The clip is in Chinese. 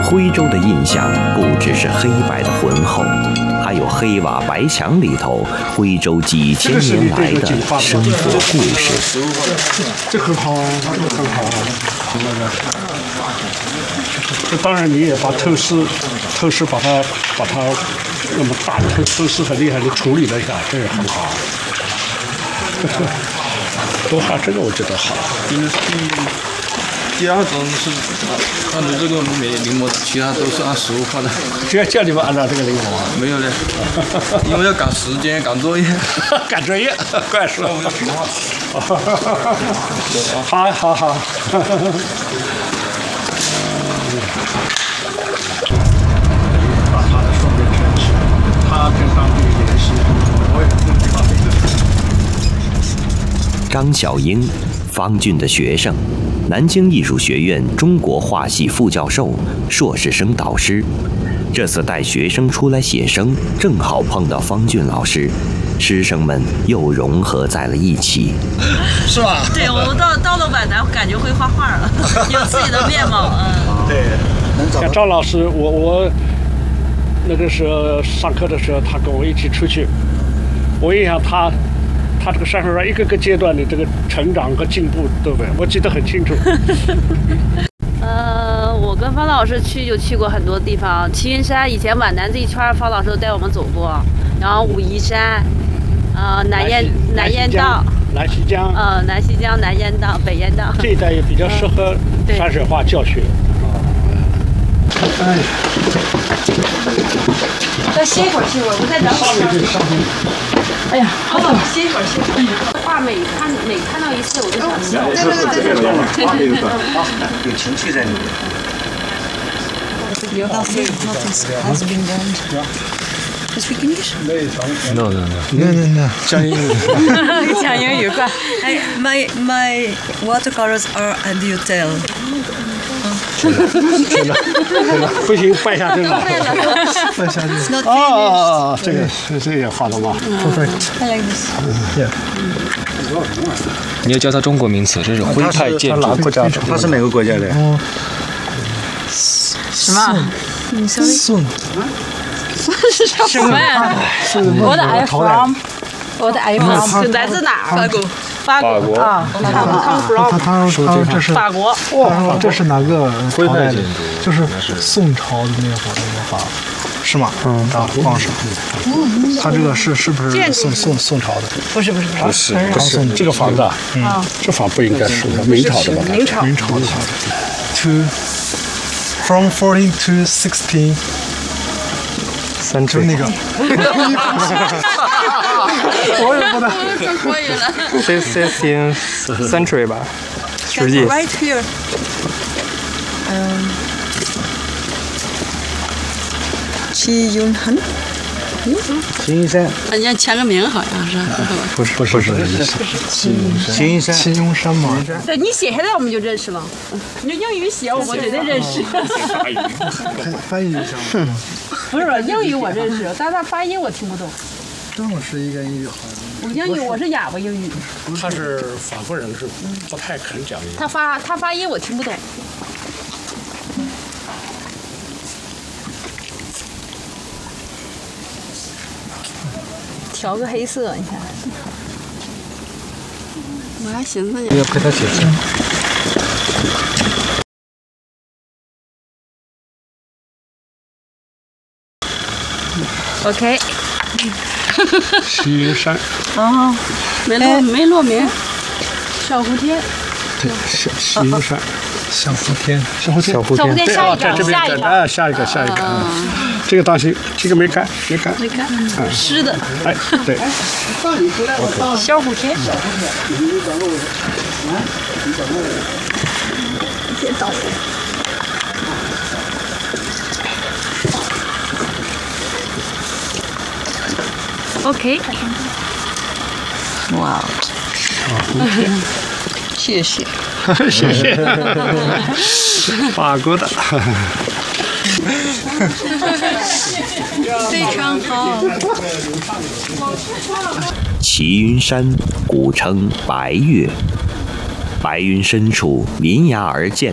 徽州的印象不只是黑白的浑厚，还有黑瓦白墙里头徽州几千年来的生活故事。 这很好啊，这个很好啊。这当然你也把透视把它那么大的透视很厉害的处理了一下，这也很好。多画这个我觉得好。 第二种是按照这个临摹的，其他都是按实物画的。 只要叫你们按照这个临摹啊？ 没有嘞，因为要赶时间、赶作业。 赶作业，怪说。好。把他的双面撑起，他跟当地联系，我也不知道这个。 张小英，方俊的学生，南京艺术学院中国画系副教授、硕士生导师。这次带学生出来写生，正好碰到方俊老师，师生们又融合在了一起。 是吧？ 对，我到了皖南，感觉会画画了，有自己的面貌。 对，像赵老师，我那个时候上课的时候，他跟我一起出去，我印象他这个山水画一个个阶段的这个成长和进步，对不对？我记得很清楚。 我跟方老师就去过很多地方，齐云山以前皖南这一圈，方老师都带我们走过，然后武夷山，南烟道。 南溪江， 南溪江、南烟道、北烟道这一带也比较适合山水画教学。 再歇一会儿，我再等会儿。哎呀，好，歇一会儿。画每看到一次，我就想笑。 有情绪在里面。Has been done. You speak English? No. 讲英语。 讲英语快。 My watercolors are a detail. 不行，拜下真老。 拜下真。 这个也画的吗 ？Perfect. I like this. Yeah. 你要教他中国名词，这是徽派建筑。 他是哪个国家的？ 什么？ 宋。 什么呀？我的 I from， 我的 I from 来自哪？法国啊， 他说这是法国。 哇，这是哪个朝代的？就是宋朝的那会儿的法，是吗？皇上。他这个是不是宋朝的？ 不是， 这个房子啊，这房不应该是明朝的吧？ 明朝的。From 14 to 16。 就是那个，我也不能。 可以了。 16th century 吧，10纪。 Right here. 齐云山。 齐云山。 人家签个名好像是。 不是。齐云山吗？ 对，你写下来我们就认识了。你用英语写，我绝对认识。 翻译一下。 不是英语我认识，但是发音我听不懂。 正我是一个英语好像。英语我是哑巴英语。 他是法国人，是不太肯讲英语。 他发音我听不懂。调个黑色，你看。我还寻思呢。 要陪他写字。 OK。 齐云山。 没落名。小蝴蝶。 对，齐云山。 小蝴蝶。 对啊，在这边下一个。这个当心，这个没看。 湿的。 哎，对。 小蝴蝶。别倒。OK。 哇。谢谢。 法国的。 非常好。 齐云山，古称白岳，白云深处，临崖而建。